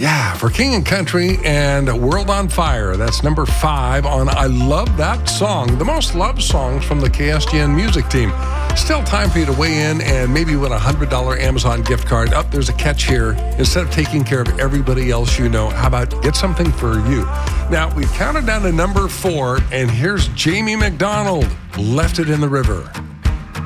Yeah, for King and Country and World on Fire. That's number 5 on I Love That Song, the most loved songs from the KSGN music team. Still time for you to weigh in and maybe win a $100 Amazon gift card. There's a catch here. Instead of taking care of everybody else you know, how about get something for you? Now, we've counted down to number 4, and here's Jamie McDonald, Left It in the River.